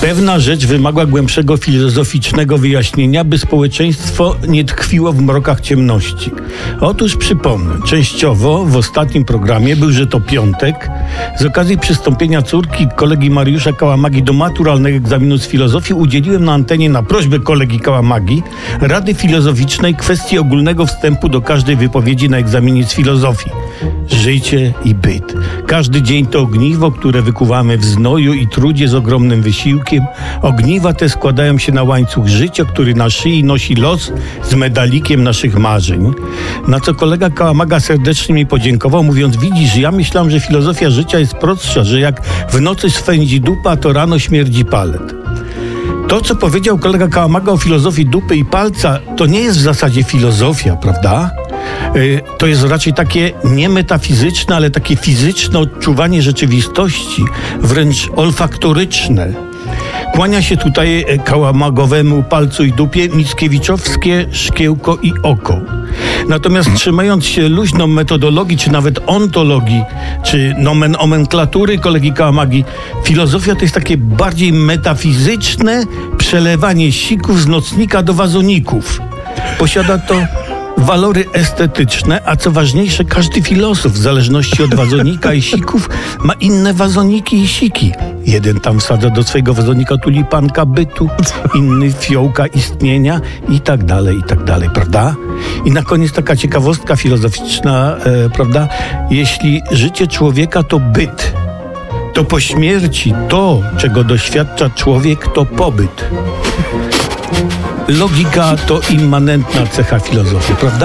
Pewna rzecz wymaga głębszego filozoficznego wyjaśnienia, by społeczeństwo nie tkwiło w mrokach ciemności. Otóż przypomnę, częściowo w ostatnim programie, był, że to piątek, z okazji przystąpienia córki kolegi Mariusza Kałamagi do maturalnego egzaminu z filozofii udzieliłem na antenie na prośbę kolegi Kałamagi rady filozoficznej kwestii ogólnego wstępu do każdej wypowiedzi na egzaminie z filozofii. Życie i byt. Każdy dzień to ogniwo, które wykuwamy w znoju i trudzie z ogromnym wysiłkiem. Ogniwa te składają się na łańcuch życia, który na szyi nosi los z medalikiem naszych marzeń. Na co kolega Kałamaga serdecznie mi podziękował, mówiąc: widzisz, ja myślałem, że filozofia życia jest prostsza, że jak w nocy swędzi dupa, to rano śmierdzi palet. To, co powiedział kolega Kałamaga o filozofii dupy i palca, to nie jest w zasadzie filozofia, prawda? To jest raczej takie nie metafizyczne, ale takie fizyczne odczuwanie rzeczywistości, wręcz olfaktoryczne. Kłania się tutaj kałamagowemu palcu i dupie mickiewiczowskie szkiełko i oko. Natomiast trzymając się luźno metodologii, czy nawet ontologii, czy nomenklatury kolegi Kałamagi, filozofia to jest takie bardziej metafizyczne przelewanie sików z nocnika do wazoników. Posiada to walory estetyczne, a co ważniejsze, każdy filozof, w zależności od wazonika i sików, ma inne wazoniki i siki. Jeden tam wsadza do swojego wazonika tulipanka bytu, inny fiołka istnienia i tak dalej, prawda? I na koniec taka ciekawostka filozoficzna, prawda? Jeśli życie człowieka to byt, to po śmierci to, czego doświadcza człowiek, to pobyt. Logika to immanentna cecha filozofii, prawda?